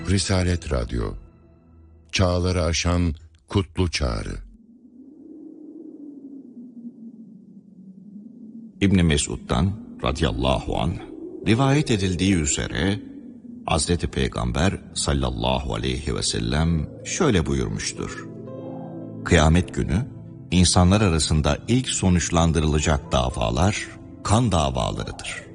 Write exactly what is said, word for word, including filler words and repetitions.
Risalet Radyo, çağları aşan kutlu çağrı. İbn Mesud'dan radıyallahu anh rivayet edildiği üzere Hazreti Peygamber sallallahu aleyhi ve sellem şöyle buyurmuştur: Kıyamet günü insanlar arasında ilk sonuçlandırılacak davalar kan davalarıdır.